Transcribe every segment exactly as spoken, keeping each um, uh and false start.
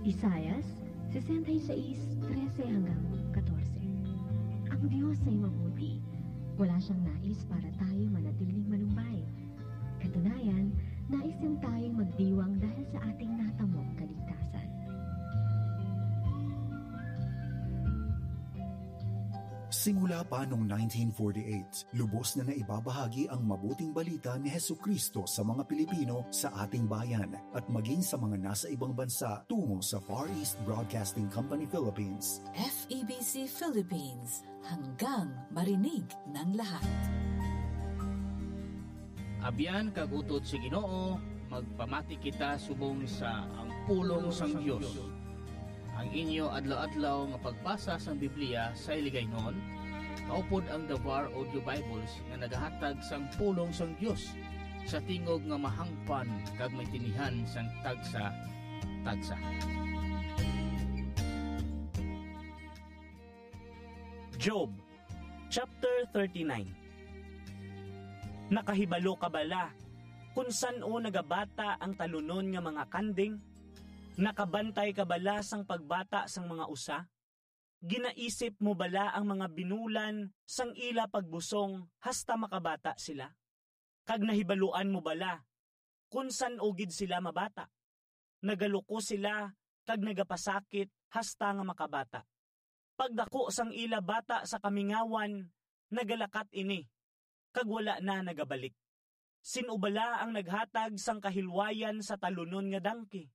Isaias sixty-six, thirteen hanggang fourteen. Ang Diyos ay mabuti. Wala siyang nais para tayo manatiling malumbay. Katunayan, nais niyang tayong magdiwang dahil sa ating natamong kaligtasan. Simula pa noong nineteen forty-eight, lubos na naibabahagi ang mabuting balita ni Hesukristo sa mga Pilipino sa ating bayan at maging sa mga nasa ibang bansa tungo sa Far East Broadcasting Company Philippines. F E B C Philippines, hanggang marinig ng lahat. Abyan kagutot si Ginoo, magpamati kita subong sa ang pulong sang Dios. Ang inyo adlaw-adlaw nga pagbasa sang Biblia sa iligaynon, kaupod ang The Var Audio Bibles nga nagahatag sang pulong sang Dios sa tingog nga mahangpan kag may tinihan sang tagsa-tagsa. Job, chapter thirty-nine. Nakahibalo ka bala kung san-o nagabata ang talunon nga mga kanding? Nakabantay ka bala sang pagbata sang mga usa? Ginaisip mo bala ang mga binulan sang ila pagbusong hasta makabata sila? Kag nahibaluan mo bala kung san-o gid sila mabata? Nagaluko sila kag nagapasakit hasta nga makabata. Pagdako sang ila bata sa kamingawan, nagalakat ini, kag wala na nagabalik. Sinubala ang naghatag sang kahilwayan sa talunon nga dangki.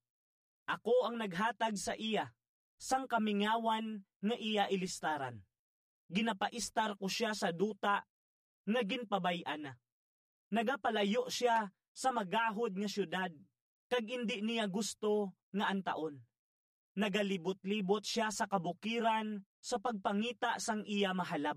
Ako ang naghatag sa iya, sang kamingawan nga iya ilistaran. Ginapaistar ko siya sa duta, nga ginpabayan na. Nagapalayo siya sa magahod nga syudad, kag hindi niya gusto nga antaon. Nagalibot-libot siya sa kabukiran sa pagpangita sang iya mahalab.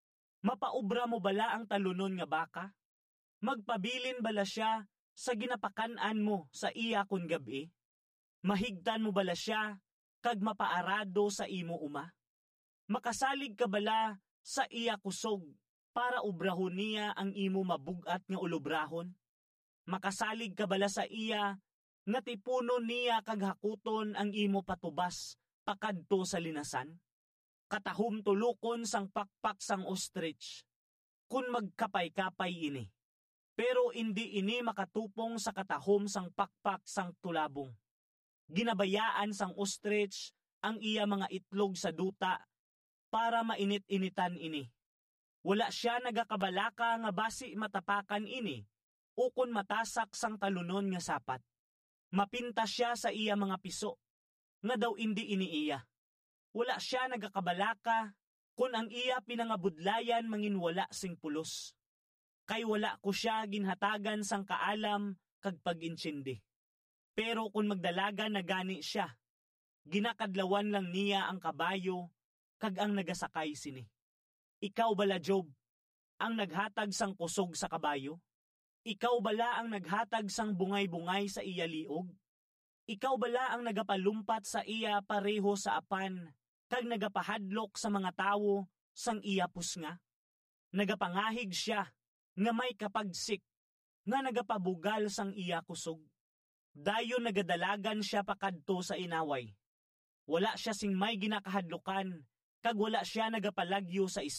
Mapaubra mo bala ang talunon nga baka? Magpabilin bala siya sa ginapakan-an mo sa iya kun gabi? Mahigtan mo bala siya kag mapaarado sa imo uma? Makasalig ka bala sa iya kusog para ubrahon niya ang imo mabugat nga ulubrahon? Makasalig ka bala sa iya nga tipunon niya kag hakuton ang imo patubas pakadto sa linasan? Katahom tulukon sang pakpak sang ostrich, kun magkapay-kapay ini. Pero hindi ini makatupong sa katahom sang pakpak sang tulabong. Ginabayaan sang ostrich ang iya mga itlog sa duta para mainit-initan ini. Wala siya nagakabalaka nga basi matapakan ini, ukon matasak sang talunon nga sapat. Mapinta siya sa iya mga piso, nga daw hindi ini iya. Wala siya nagakabalaka kung ang iya pinangabudlayan manginwala sing pulos. Kay wala ko siya ginhatagan sang kaalam kag pag-intsindi. Pero kung magdalaga na gani siya, ginakadlawan lang niya ang kabayo kag ang nagasakay sini. Ikaw bala, Job, ang naghatag sang kusog sa kabayo? Ikaw bala ang naghatag sang bungay-bungay sa iya liog? Ikaw bala ang nagapalumpat sa iya pareho sa apan kag nagapahadlok sa mga tawo sang iya pusnga? Nagapangahig siya nga may kapagsik, nga nagapabugal sang iya kusog. Dayon nagadalagan siya pakadto sa inaway. Wala siya sing may ginakahadlukan, kag wala siya nagapalagyo sa